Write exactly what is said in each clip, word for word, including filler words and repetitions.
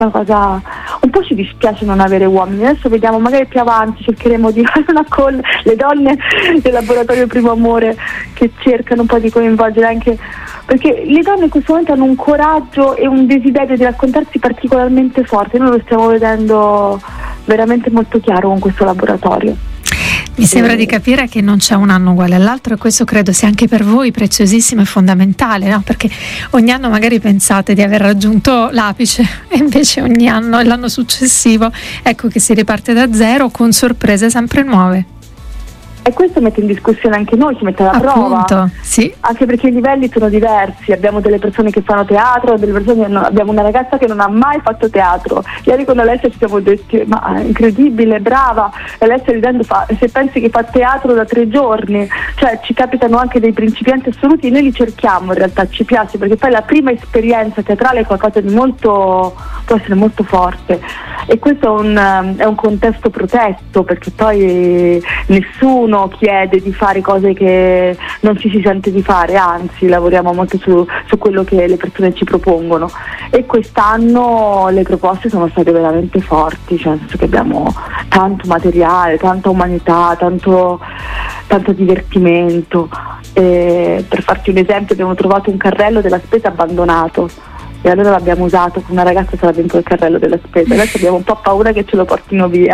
una cosa, un po' ci dispiace non avere uomini. Adesso vediamo, magari più avanti cercheremo di fare una call, le donne del laboratorio Primo Amore che cercano un po' di coinvolgere anche, perché le donne in questo momento hanno un coraggio e un desiderio di raccontarsi particolarmente forte. Noi lo stiamo vedendo veramente molto chiaro con questo laboratorio. Mi sembra di capire che non c'è un anno uguale all'altro, e questo credo sia anche per voi preziosissimo e fondamentale, no? Perché ogni anno magari pensate di aver raggiunto l'apice e invece ogni anno e l'anno successivo ecco che si riparte da zero con sorprese sempre nuove. E questo mette in discussione anche noi, ci mette alla Appunto, prova, sì. Anche perché i livelli sono diversi. Abbiamo delle persone che fanno teatro, delle persone che non, abbiamo una ragazza che non ha mai fatto teatro. Ieri con Alessia ci siamo detti: ma è incredibile, brava. E Alessia ridendo fa: se pensi che fa teatro da tre giorni, cioè ci capitano anche dei principianti assoluti, e noi li cerchiamo, in realtà ci piace, perché poi la prima esperienza teatrale è qualcosa di molto, può essere molto forte, e questo è un, è un contesto protetto, perché poi nessuno chiede di fare cose che non ci si sente di fare, anzi lavoriamo molto su, su quello che le persone ci propongono, e quest'anno le proposte sono state veramente forti, cioè nel senso che abbiamo tanto materiale, tanta umanità, tanto, tanto divertimento. E per farti un esempio, abbiamo trovato un carrello della spesa abbandonato e allora l'abbiamo usato con una ragazza, sarà dentro il carrello della spesa. Adesso abbiamo un po' paura che ce lo portino via.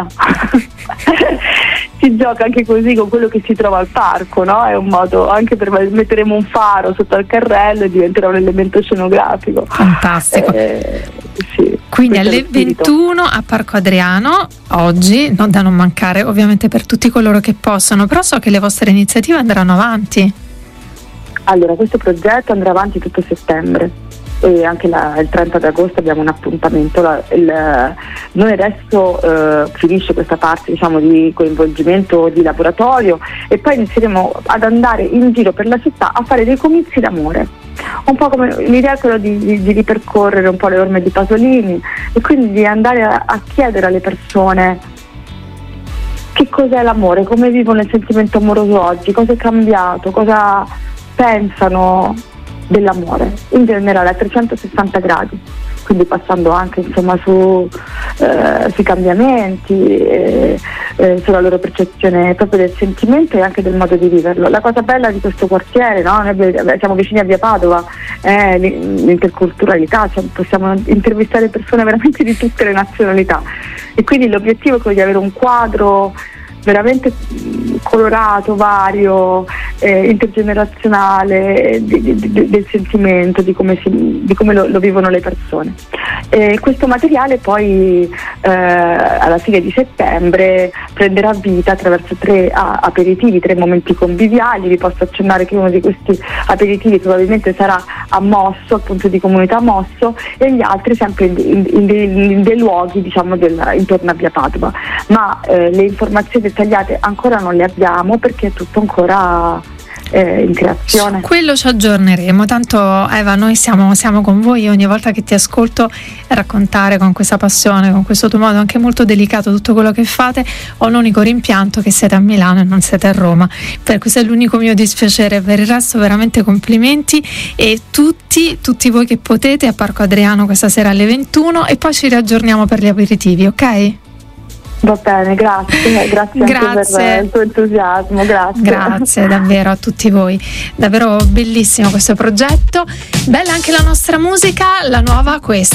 Si gioca anche così con quello che si trova al parco, no? È un modo anche per metteremo un faro sotto al carrello e diventerà un elemento scenografico. Fantastico. Eh, sì, quindi alle ventuno a Parco Adriano, oggi, non da non mancare ovviamente per tutti coloro che possono, però so che le vostre iniziative andranno avanti. Allora, questo progetto andrà avanti tutto settembre. E anche la, il trenta di agosto abbiamo un appuntamento. La, il, noi adesso eh, finisce questa parte, diciamo, di coinvolgimento di laboratorio, e poi inizieremo ad andare in giro per la città a fare dei comizi d'amore, un po' come l'idea è quella di, di, di ripercorrere un po' le orme di Pasolini, e quindi di andare a, a chiedere alle persone che cos'è l'amore, come vivono il sentimento amoroso oggi, cosa è cambiato, cosa pensano dell'amore in generale a trecentosessanta gradi, quindi passando anche insomma su eh, sui cambiamenti, eh, eh, sulla loro percezione proprio del sentimento e anche del modo di viverlo. La cosa bella di questo quartiere, no? Noi siamo vicini a Via Padova, è l'interculturalità, cioè possiamo intervistare persone veramente di tutte le nazionalità, e quindi l'obiettivo è quello di avere un quadro veramente colorato, vario, eh, intergenerazionale, di, di, di, del sentimento, di come, si, di come lo, lo vivono le persone. E questo materiale poi eh, alla fine di settembre prenderà vita attraverso tre a, aperitivi, tre momenti conviviali. Vi posso accennare che uno di questi aperitivi probabilmente sarà a Mosso, appunto di comunità Mosso, e gli altri sempre in, in, in, dei, in dei luoghi, diciamo, del, intorno a Via Padova. Ma eh, le informazioni dettagliate ancora non le abbiamo, perché è tutto ancora eh, in creazione. Su quello ci aggiorneremo. Tanto Eva, noi siamo, siamo con voi. Ogni volta che ti ascolto raccontare con questa passione, con questo tuo modo anche molto delicato tutto quello che fate, ho un unico rimpianto: che siete a Milano e non siete a Roma. Per questo è l'unico mio dispiacere. Per il resto veramente complimenti, e tutti tutti voi che potete a Parco Adriano questa sera alle ventuno, e poi ci riaggiorniamo per gli aperitivi, ok? Va bene, grazie, grazie, grazie. Anche per il tuo entusiasmo, grazie. Grazie davvero a tutti voi, davvero bellissimo questo progetto, bella anche la nostra musica, la nuova questa.